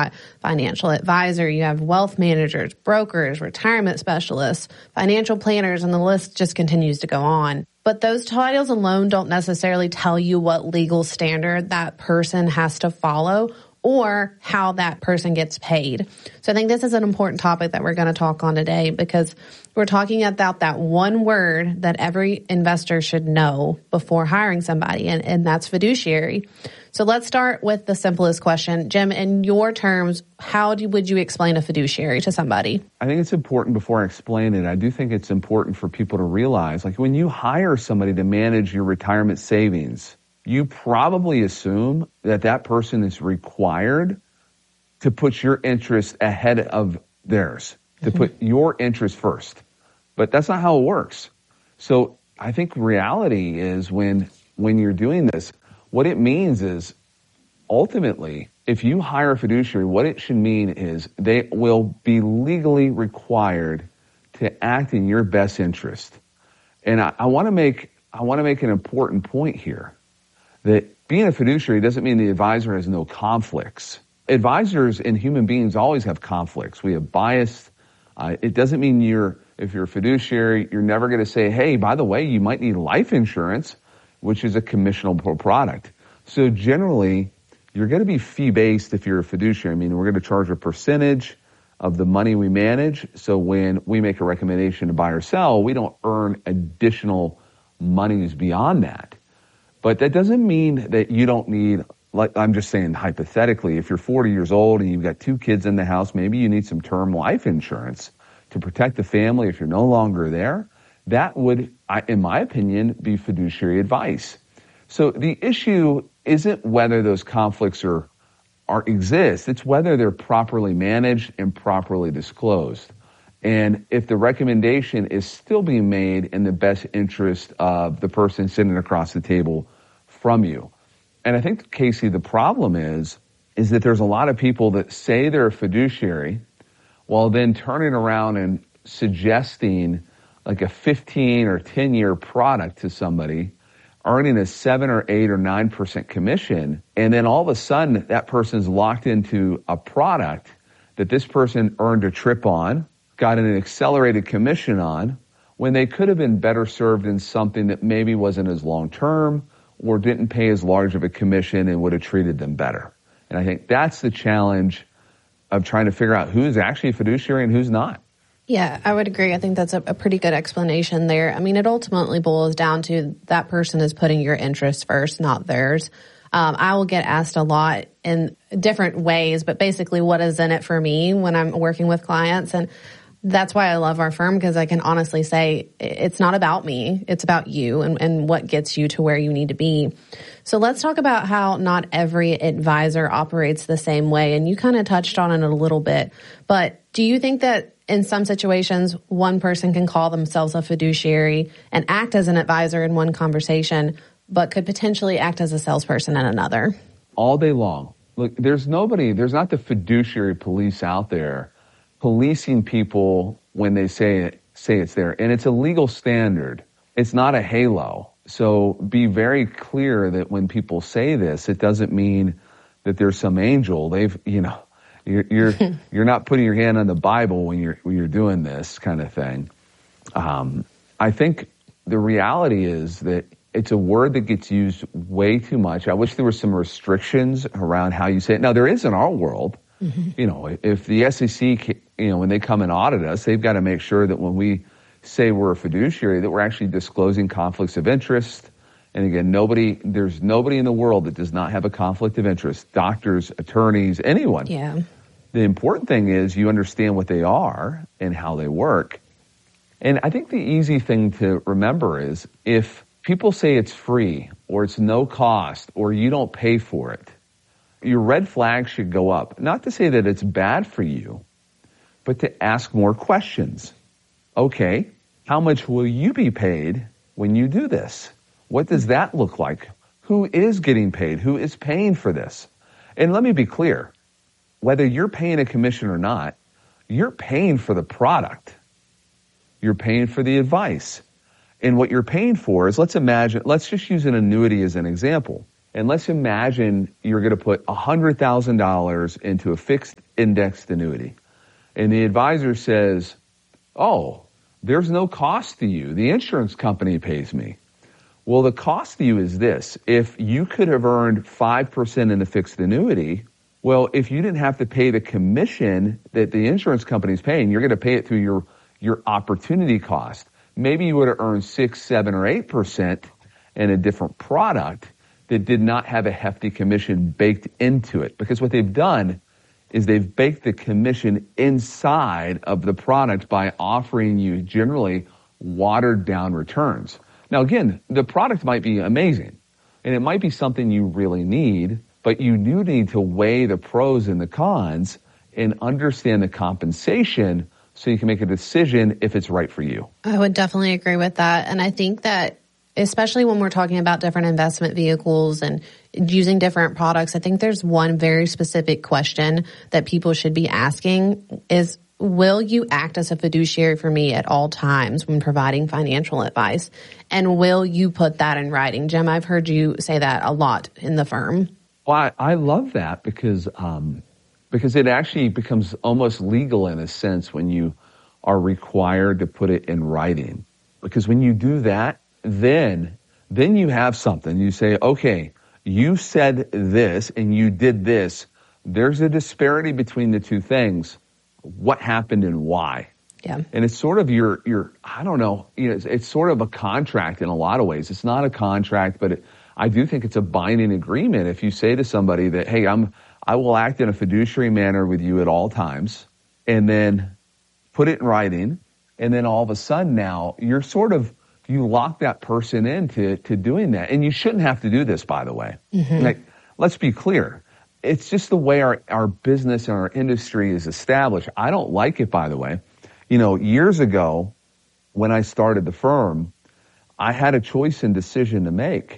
got financial advisor, you have wealth managers, brokers, retirement specialists, financial planners, and the list just continues to go on. But those titles alone don't necessarily tell you what legal standard that person has to follow or how that person gets paid. So I think this is an important topic that we're going to talk on today, because we're talking about that one word that every investor should know before hiring somebody, and that's fiduciary. So let's start with the simplest question. Jim, in your terms, would you explain a fiduciary to somebody? I think it's important, before I explain it, I do think it's important for people to realize, like, when you hire somebody to manage your retirement savings, you probably assume that that person is required to put your interest ahead of theirs, to put your interest first. But that's not how it works. So I think reality is when you're doing this, what it means is, ultimately, if you hire a fiduciary, what it should mean is they will be legally required to act in your best interest. And I want to make an important point here, that being a fiduciary doesn't mean the advisor has no conflicts. Advisors and human beings always have conflicts. We have bias. It doesn't mean if you're a fiduciary, you're never going to say, hey, by the way, you might need life insurance, which is a commissionable product. So generally, you're going to be fee-based if you're a fiduciary. I mean, we're going to charge a percentage of the money we manage. So when we make a recommendation to buy or sell, we don't earn additional monies beyond that. But that doesn't mean that you don't need, like, I'm just saying hypothetically, if you're 40 years old and you've got 2 kids in the house, maybe you need some term life insurance to protect the family if you're no longer there. That would, in my opinion, be fiduciary advice. So the issue isn't whether those conflicts exist. It's whether they're properly managed and properly disclosed. And if the recommendation is still being made in the best interest of the person sitting across the table from you. And I think, Casey, the problem is that there's a lot of people that say they're a fiduciary while then turning around and suggesting like a 15 or 10-year product to somebody, earning a 7 or 8 or 9% commission, and then all of a sudden that person's locked into a product that this person earned a trip on, got an accelerated commission on, when they could have been better served in something that maybe wasn't as long-term or didn't pay as large of a commission and would have treated them better. And I think that's the challenge of trying to figure out who's actually a fiduciary and who's not. Yeah, I would agree. I think that's a pretty good explanation there. I mean, it ultimately boils down to that person is putting your interests first, not theirs. I will get asked a lot in different ways, but basically what is in it for me when I'm working with clients. And that's why I love our firm, because I can honestly say it's not about me. It's about you and what gets you to where you need to be. So let's talk about how not every advisor operates the same way. And you kind of touched on it a little bit. But do you think that in some situations, one person can call themselves a fiduciary and act as an advisor in one conversation, but could potentially act as a salesperson in another? All day long. Look, there's not the fiduciary police out there policing people when they say it's there. And it's a legal standard. It's not a halo. So be very clear that when people say this, it doesn't mean that there's some angel. You're not putting your hand on the Bible when you're doing this kind of thing. I think the reality is that it's a word that gets used way too much. I wish there were some restrictions around how you say it. Now, there is in our world. Mm-hmm. If the SEC, when they come and audit us, they've got to make sure that when we say we're a fiduciary, that we're actually disclosing conflicts of interest. And again, there's nobody in the world that does not have a conflict of interest. Doctors, attorneys, anyone. Yeah. The important thing is you understand what they are and how they work. And I think the easy thing to remember is if people say it's free or it's no cost or you don't pay for it, your red flag should go up. Not to say that it's bad for you, but to ask more questions. Okay, how much will you be paid when you do this? What does that look like? Who is getting paid? Who is paying for this? And let me be clear, whether you're paying a commission or not, you're paying for the product. You're paying for the advice. And what you're paying for is, let's just use an annuity as an example. And let's imagine you're going to put $100,000 into a fixed indexed annuity. And the advisor says, oh, there's no cost to you. The insurance company pays me. Well, the cost to you is this. If you could have earned 5% in a fixed annuity, well, if you didn't have to pay the commission that the insurance company is paying, you're going to pay it through your opportunity cost. Maybe you would have earned 6, 7, or 8% in a different product that did not have a hefty commission baked into it. Because what they've done is they've baked the commission inside of the product by offering you generally watered down returns. Now again, the product might be amazing and it might be something you really need, but you do need to weigh the pros and the cons and understand the compensation so you can make a decision if it's right for you. I would definitely agree with that. And I think that especially when we're talking about different investment vehicles and using different products, I think there's one very specific question that people should be asking is, will you act as a fiduciary for me at all times when providing financial advice? And will you put that in writing? Jim, I've heard you say that a lot in the firm. Well, I love that because it actually becomes almost legal in a sense when you are required to put it in writing. Because when you do that, then you have something. You say, okay, you said this and you did this. There's a disparity between the two things. What happened and why? Yeah. And it's sort of your I don't know, it's sort of a contract in a lot of ways. It's not a contract, but I do think it's a binding agreement. If you say to somebody that, hey, I will act in a fiduciary manner with you at all times, and then put it in writing, and then all of a sudden now you lock that person into doing that. And you shouldn't have to do this, by the way. Mm-hmm. Like, let's be clear. It's just the way our business and our industry is established. I don't like it, by the way. Years ago, when I started the firm, I had a choice and decision to make.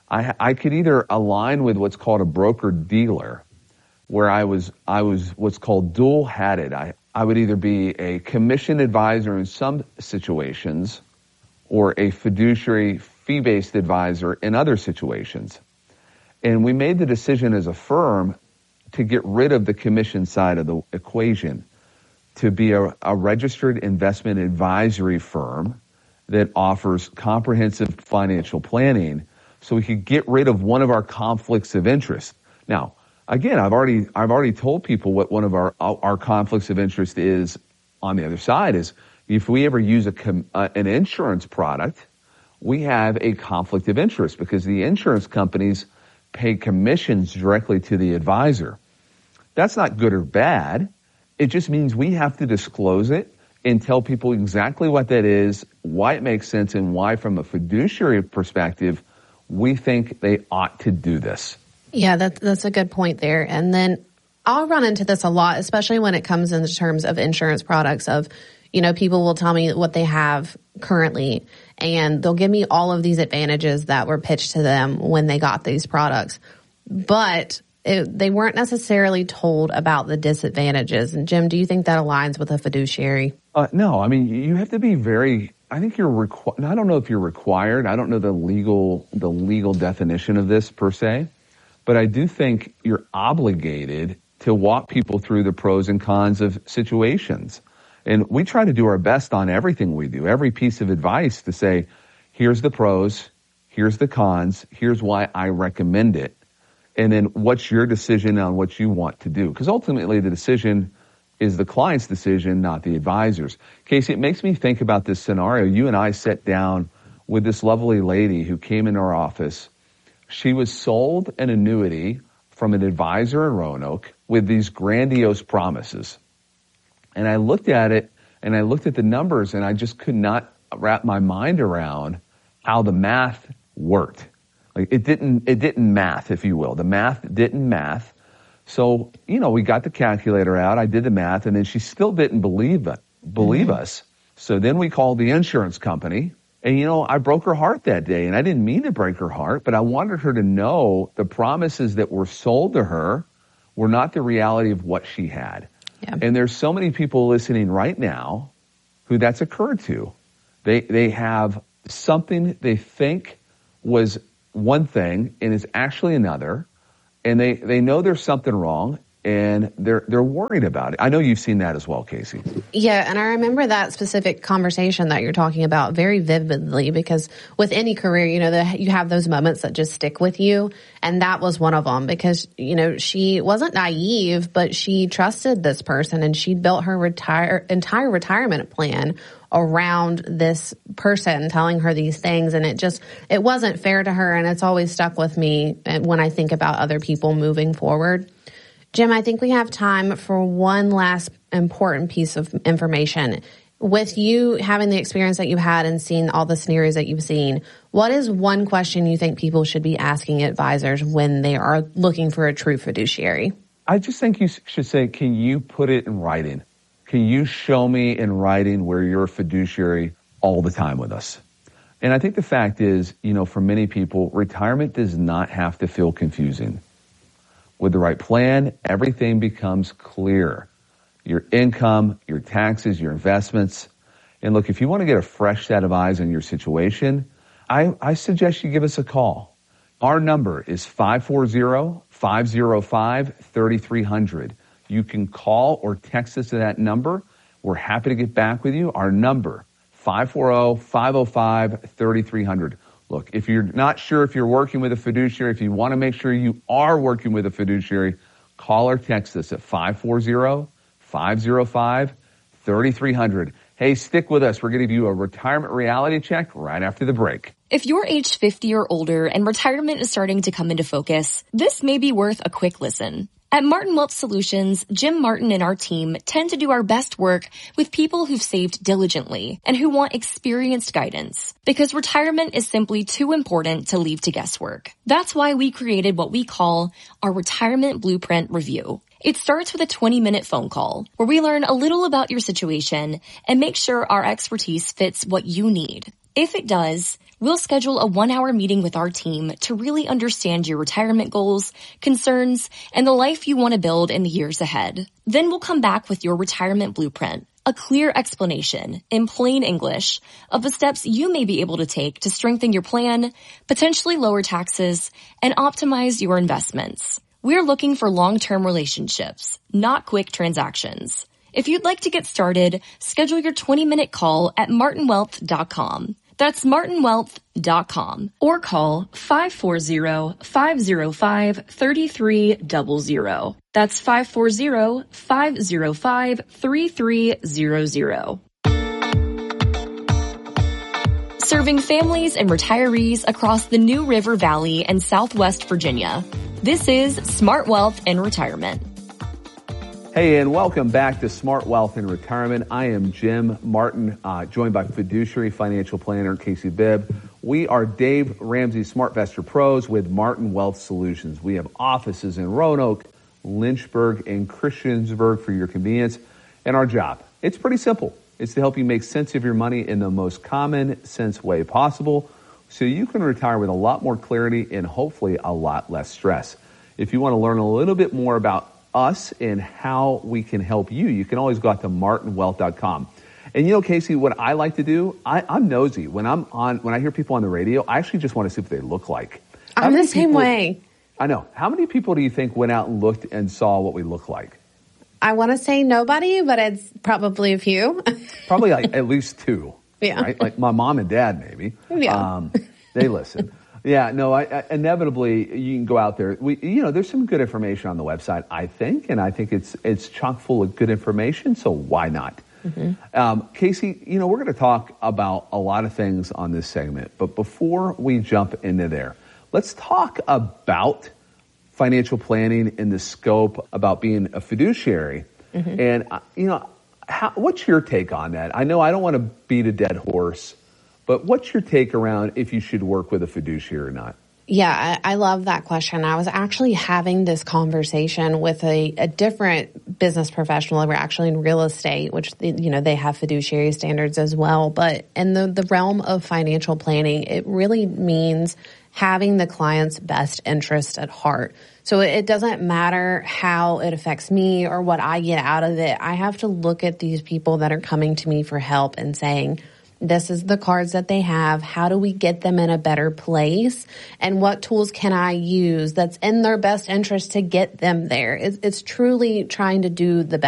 I could either align with what's called a broker-dealer, where I was what's called dual-hatted. I would either be a commission advisor in some situations or a fiduciary fee-based advisor in other situations. And we made the decision as a firm to get rid of the commission side of the equation, to be a registered investment advisory firm that offers comprehensive financial planning so we could get rid of one of our conflicts of interest. Now, again, I've already told people what one of our conflicts of interest is on the other side is if we ever use an insurance product, we have a conflict of interest because the insurance companies pay commissions directly to the advisor. That's not good or bad. It just means we have to disclose it and tell people exactly what that is, why it makes sense, and why from a fiduciary perspective, we think they ought to do this. Yeah, that's a good point there. And then I'll run into this a lot, especially when it comes in terms of insurance products of, people will tell me what they have currently, and they'll give me all of these advantages that were pitched to them when they got these products. But they weren't necessarily told about the disadvantages. And Jim, do you think that aligns with a fiduciary? No, I mean, you have to be I think you're required. I don't know if you're required. I don't know the legal definition of this per se, but I do think you're obligated to walk people through the pros and cons of situations. And we try to do our best on everything we do, every piece of advice to say, here's the pros, here's the cons, here's why I recommend it. And then what's your decision on what you want to do? Because ultimately the decision is the client's decision, not the advisor's. Casey, it makes me think about this scenario. You and I sat down with this lovely lady who came into our office. She was sold an annuity from an advisor in Roanoke with these grandiose promises. And I looked at it and I looked at the numbers and I just could not wrap my mind around how the math worked. Like it didn't math, if you will. The math didn't math. So, we got the calculator out. I did the math and then she still didn't believe us. So then we called the insurance company and, I broke her heart that day and I didn't mean to break her heart, but I wanted her to know the promises that were sold to her were not the reality of what she had. Yeah. And there's so many people listening right now who that's occurred to. They have something they think was one thing and it's actually another, and they know there's something wrong, and they're worried about it. I know you've seen that as well, Casey. Yeah, and I remember that specific conversation that you're talking about very vividly, because with any career, you have those moments that just stick with you, and that was one of them, because she wasn't naive, but she trusted this person, and she built her entire retirement plan around this person telling her these things, and it wasn't fair to her, and it's always stuck with me when I think about other people moving forward. Jim, I think we have time for one last important piece of information. With you having the experience that you had and seeing all the scenarios that you've seen, what is one question you think people should be asking advisors when they are looking for a true fiduciary? I just think you should say, can you put it in writing? Can you show me in writing where you're a fiduciary all the time with us? And I think the fact is, for many people, retirement does not have to feel confusing. With the right plan, everything becomes clear. Your income, your taxes, your investments. And look, if you want to get a fresh set of eyes on your situation, I suggest you give us a call. Our number is 540-505-3300. You can call or text us to that number. We're happy to get back with you. Our number, 540-505-3300. Look, if you're not sure if you're working with a fiduciary, if you want to make sure you are working with a fiduciary, call or text us at 540-505-3300. Hey, stick with us. We're going to give you a retirement reality check right after the break. If you're age 50 or older and retirement is starting to come into focus, this may be worth a quick listen. At Martin Wealth Solutions, Jim Martin and our team tend to do our best work with people who've saved diligently and who want experienced guidance, because retirement is simply too important to leave to guesswork. That's why we created what we call our Retirement Blueprint Review. It starts with a 20-minute phone call where we learn a little about your situation and make sure our expertise fits what you need. If it does, we'll schedule a 1-hour meeting with our team to really understand your retirement goals, concerns, and the life you want to build in the years ahead. Then we'll come back with your retirement blueprint, a clear explanation in plain English of the steps you may be able to take to strengthen your plan, potentially lower taxes, and optimize your investments. We're looking for long-term relationships, not quick transactions. If you'd like to get started, schedule your 20-minute call at martinwealth.com. That's martinwealth.com, or call 540-505-3300. That's 540-505-3300. Serving families and retirees across the New River Valley and Southwest Virginia. This is Smart Wealth and Retirement. Hey, and welcome back to Smart Wealth and Retirement. I am Jim Martin, joined by fiduciary financial planner Casey Bibb. We are Dave Ramsey SmartVestor Pros with Martin Wealth Solutions. We have offices in Roanoke, Lynchburg, and Christiansburg for your convenience. And our job, it's pretty simple. It's to help you make sense of your money in the most common sense way possible so you can retire with a lot more clarity and hopefully a lot less stress. If you want to learn a little bit more about us and how we can help you, you can always go out to martinwealth.com. And Casey, what I like to do, I'm nosy. When I hear people on the radio, I actually just want to see what they look like. I'm the same way. I know. How many people do you think went out and looked and saw what we look like? I want to say nobody, but it's probably a few. Probably like at least two. Yeah. Right? Like my mom and dad, maybe. Yeah. They listen. Yeah, no, inevitably you can go out there. There's some good information on the website, I think, and I think it's chock full of good information, so why not? Mm-hmm. Casey, we're going to talk about a lot of things on this segment, but before we jump into there, let's talk about financial planning in the scope about being a fiduciary. Mm-hmm. And, what's your take on that? I know I don't want to beat a dead horse, but what's your take around if you should work with a fiduciary or not? Yeah, I love that question. I was actually having this conversation with a different business professional. We're actually in real estate, which, they have fiduciary standards as well. But in the realm of financial planning, it really means having the client's best interest at heart. So it doesn't matter how it affects me or what I get out of it. I have to look at these people that are coming to me for help and saying, This is the cards that they have. How do we get them in a better place? And what tools can I use that's in their best interest to get them there? It's truly trying to do the best